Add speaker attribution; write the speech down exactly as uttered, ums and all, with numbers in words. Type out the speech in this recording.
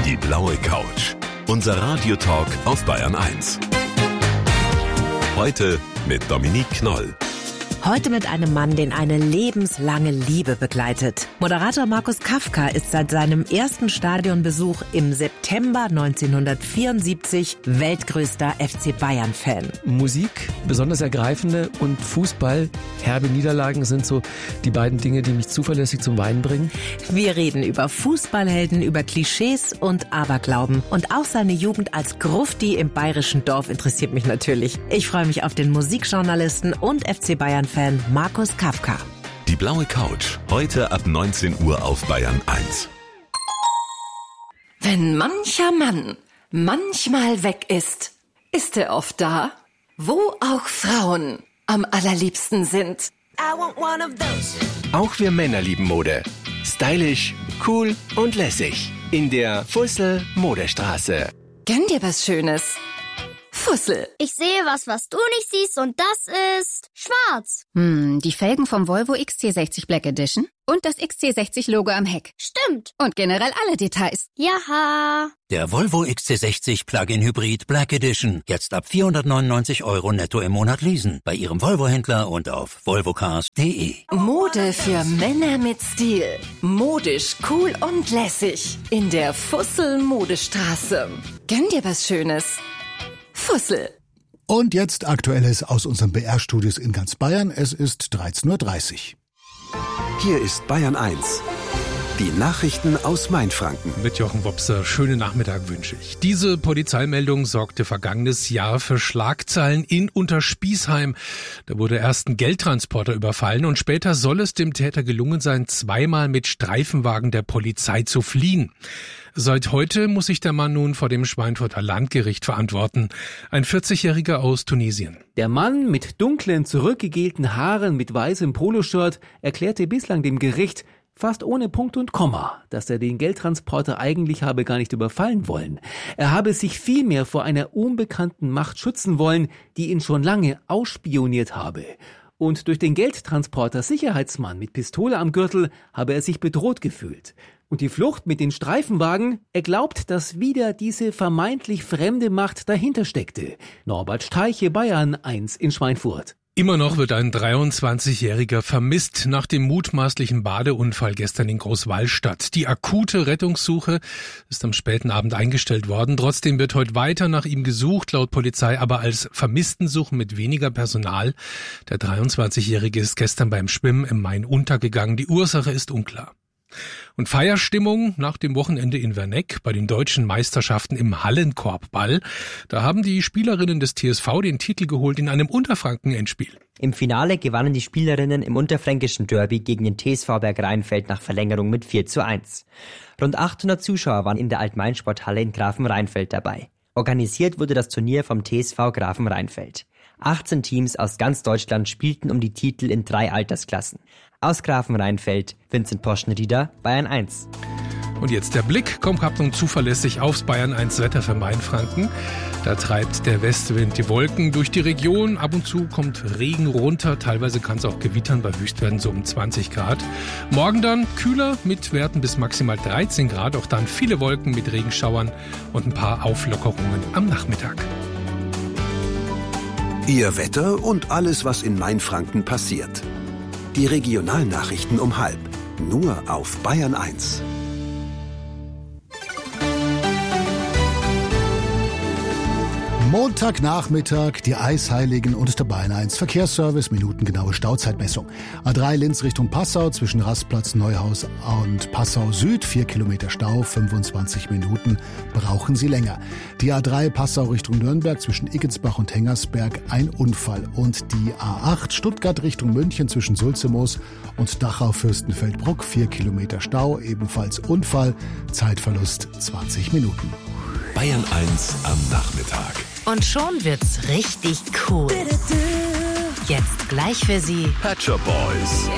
Speaker 1: Die blaue Couch. Unser Radiotalk auf Bayern eins. Heute mit Dominique Knoll.
Speaker 2: Heute mit einem Mann, den eine lebenslange Liebe begleitet. Moderator Markus Kafka ist seit seinem ersten Stadionbesuch im September neunzehnhundertvierundsiebzig weltgrößter F C Bayern-Fan.
Speaker 3: Musik, besonders ergreifende, und Fußball, herbe Niederlagen sind so die beiden Dinge, die mich zuverlässig zum Weinen bringen.
Speaker 2: Wir reden über Fußballhelden, über Klischees und Aberglauben. Und auch seine Jugend als Grufti im bayerischen Dorf interessiert mich natürlich. Ich freue mich auf den Musikjournalisten und F C Bayern-Fan Markus Kafka.
Speaker 1: Die blaue Couch. Heute ab neunzehn Uhr auf Bayern eins.
Speaker 4: Wenn mancher Mann manchmal weg ist, ist er oft da, wo auch Frauen am allerliebsten sind.
Speaker 5: Auch wir Männer lieben Mode. Stylisch, cool und lässig. In der Fussel Modestraße.
Speaker 4: Gönn dir was Schönes. Fussel.
Speaker 6: Ich sehe was, was du nicht siehst, und das ist schwarz.
Speaker 7: Hm, die Felgen vom Volvo X C sechzig Black Edition und das X C sechzig Logo am Heck.
Speaker 6: Stimmt.
Speaker 7: Und generell alle Details.
Speaker 6: Jaha.
Speaker 8: Der Volvo X C sechzig Plug-in Hybrid Black Edition. Jetzt ab vierhundertneunundneunzig Euro netto im Monat leasen. Bei Ihrem Volvo-Händler und auf volvocars punkt de.
Speaker 4: Mode für Männer mit Stil. Modisch, cool und lässig. In der Fussel Modestraße. Gönn dir was Schönes. Fussel.
Speaker 9: Und jetzt Aktuelles aus unseren B R-Studios in ganz Bayern. Es ist dreizehn Uhr dreißig.
Speaker 10: Hier ist Bayern eins. Die Nachrichten aus Mainfranken.
Speaker 11: Mit Jochen Wopser, schönen Nachmittag wünsche ich. Diese Polizeimeldung sorgte vergangenes Jahr für Schlagzeilen in Unterspießheim. Da wurde erst ein Geldtransporter überfallen und später soll es dem Täter gelungen sein, zweimal mit Streifenwagen der Polizei zu fliehen. Seit heute muss sich der Mann nun vor dem Schweinfurter Landgericht verantworten. Ein vierzigjähriger aus Tunesien.
Speaker 3: Der Mann mit dunklen, zurückgegelten Haaren mit weißem Poloshirt erklärte bislang dem Gericht, fast ohne Punkt und Komma, dass er den Geldtransporter eigentlich habe gar nicht überfallen wollen. Er habe sich vielmehr vor einer unbekannten Macht schützen wollen, die ihn schon lange ausspioniert habe. Und durch den Geldtransporter Sicherheitsmann mit Pistole am Gürtel habe er sich bedroht gefühlt. Und die Flucht mit den Streifenwagen, er glaubt, dass wieder diese vermeintlich fremde Macht dahinter steckte. Norbert Steiche, Bayern eins in Schweinfurt.
Speaker 11: Immer noch wird ein dreiundzwanzigjähriger vermisst nach dem mutmaßlichen Badeunfall gestern in Großwallstadt. Die akute Rettungssuche ist am späten Abend eingestellt worden. Trotzdem wird heute weiter nach ihm gesucht, laut Polizei aber als Vermisstensuchen mit weniger Personal. Der dreiundzwanzigjährige ist gestern beim Schwimmen im Main untergegangen. Die Ursache ist unklar. Und Feierstimmung nach dem Wochenende in Werneck bei den deutschen Meisterschaften im Hallenkorbball. Da haben die Spielerinnen des T S V den Titel geholt in einem Unterfranken-Endspiel.
Speaker 12: Im Finale gewannen die Spielerinnen im unterfränkischen Derby gegen den T S V Berg Rheinfeld nach Verlängerung mit vier zu eins. Rund achthundert Zuschauer waren in der Altmain-Sporthalle in Grafenrheinfeld dabei. Organisiert wurde das Turnier vom T S V Grafenrheinfeld. achtzehn Teams aus ganz Deutschland spielten um die Titel in drei Altersklassen. Aus Grafenrheinfeld, Vincent Poschenrieder, Bayern eins.
Speaker 11: Und jetzt der Blick kompakt und zuverlässig aufs Bayern eins Wetter für Mainfranken. Da treibt der Westwind die Wolken durch die Region. Ab und zu kommt Regen runter. Teilweise kann es auch gewittern, bei Höchstwerten so um zwanzig Grad. Morgen dann kühler mit Werten bis maximal dreizehn Grad. Auch dann viele Wolken mit Regenschauern und ein paar Auflockerungen am Nachmittag.
Speaker 10: Ihr Wetter und alles, was in Mainfranken passiert. Die Regionalnachrichten um halb. Nur auf Bayern eins.
Speaker 9: Montagnachmittag, die Eisheiligen und der Bayern eins Verkehrsservice, minutengenaue Stauzeitmessung. A drei Linz Richtung Passau zwischen Rastplatz Neuhaus und Passau Süd, vier Kilometer Stau, fünfundzwanzig Minuten brauchen Sie länger. Die A drei Passau Richtung Nürnberg zwischen Iggensbach und Hengersberg, ein Unfall. Und die A acht Stuttgart Richtung München zwischen Sulzemoos und Dachau-Fürstenfeldbruck, vier Kilometer Stau, ebenfalls Unfall, Zeitverlust zwanzig Minuten.
Speaker 1: Bayern eins am Nachmittag.
Speaker 2: Und schon wird's richtig cool. Jetzt gleich für Sie
Speaker 1: Pet Shop Boys.